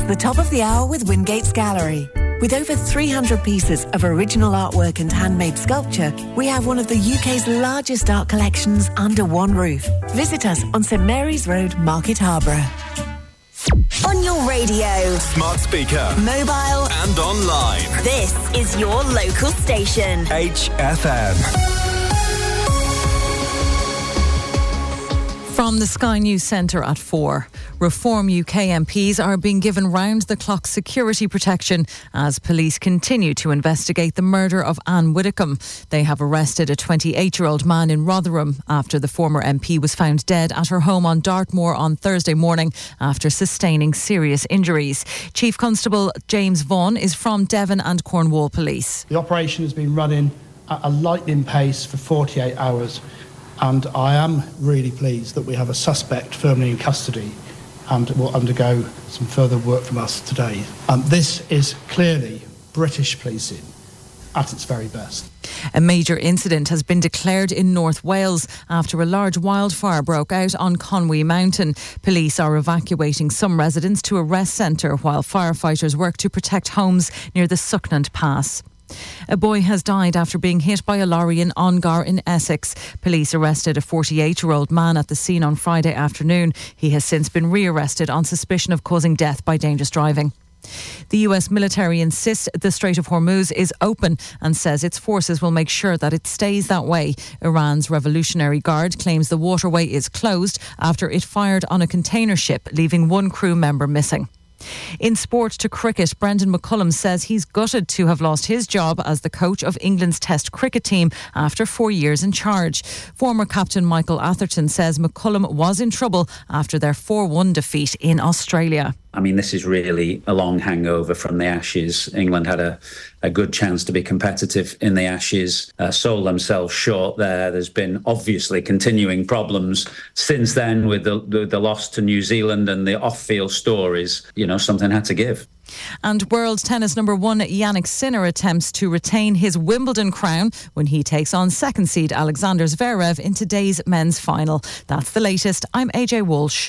the top of the hour with Wingate's Gallery. With over 300 pieces of original artwork and handmade sculpture, we have one of the UK's largest art collections under one roof. Visit us on St Mary's Road, Market Harborough. On your radio, smart speaker, mobile and online. This is your local station. HFM. From the Sky News Centre at 4. Reform UK MPs are being given round-the-clock security protection as police continue to investigate the murder of Anne Widdecombe. They have arrested a 28-year-old man in Rotherham after the former MP was found dead at her home on Dartmoor on Thursday morning after sustaining serious injuries. Chief Constable James Vaughan is from Devon and Cornwall Police. The operation has been running at a lightning pace for 48 hours. And I am really pleased that we have a suspect firmly in custody and will undergo some further work from us today. This is clearly British policing at its very best. A major incident has been declared in North Wales after a large wildfire broke out on Conwy Mountain. Police are evacuating some residents to a rest centre while firefighters work to protect homes near the Sucknant Pass. A boy has died after being hit by a lorry in Ongar in Essex. Police arrested a 48-year-old man at the scene on Friday afternoon. He has since been re-arrested on suspicion of causing death by dangerous driving. The US military insists the Strait of Hormuz is open and says its forces will make sure that it stays that way. Iran's Revolutionary Guard claims the waterway is closed after it fired on a container ship, leaving one crew member missing. In sport to cricket, Brendan McCullum says he's gutted to have lost his job as the coach of England's Test cricket team after 4 years in charge. Former captain Michael Atherton says McCullum was in trouble after their 4-1 defeat in Australia. I mean, this is really a long hangover from the Ashes. England had a good chance to be competitive in the Ashes, sold themselves short there. There's been obviously continuing problems since then with the loss to New Zealand and the off-field stories. You know, something had to give. And world tennis number 1 Jannik Sinner attempts to retain his Wimbledon crown when he takes on second seed Alexander Zverev in today's men's final. That's the latest. I'm AJ Walsh.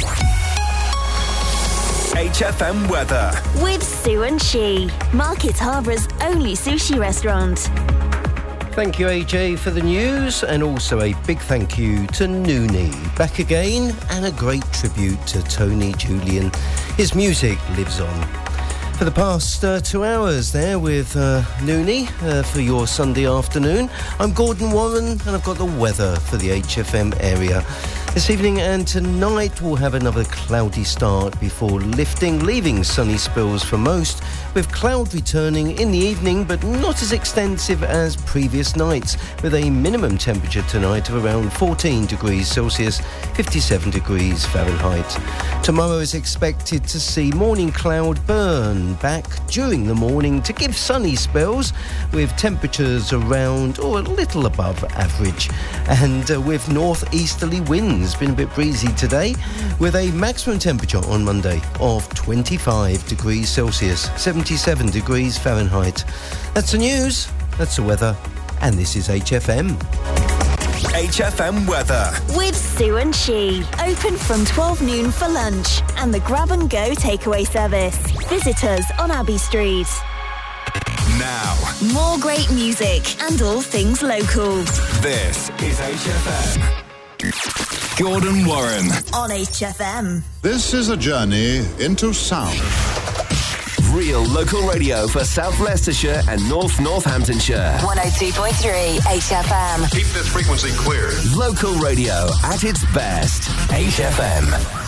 HFM weather with Sue and She, Market Harbour's only sushi restaurant. Thank you, AJ, for the news, and also a big thank you to Noonie. Back again, and a great tribute to Tony Julian. His music lives on. For the past 2 hours there with Noonie for your Sunday afternoon. I'm Gordon Warren, and I've got the weather for the HFM area. This evening and tonight we'll have another cloudy start before lifting, leaving sunny spells for most, with cloud returning in the evening but not as extensive as previous nights, with a minimum temperature tonight of around 14 degrees Celsius, 57 degrees Fahrenheit. Tomorrow is expected to see morning cloud burn back during the morning to give sunny spells, with temperatures around or a little above average, and with northeasterly winds. Been a bit breezy today, with a maximum temperature on Monday of 25 degrees Celsius, 77 degrees Fahrenheit. That's the news, that's the weather, and this is HFM. HFM weather with Sue and She. Open from 12 noon for lunch and the grab and go takeaway service. Visit us on Abbey Street. Now, more great music and all things local. This is HFM. Gordon Warren on HFM. This is a journey into sound. Real local radio for South Leicestershire and North Northamptonshire. 102.3 HFM. Keep this frequency clear. Local radio at its best. HFM.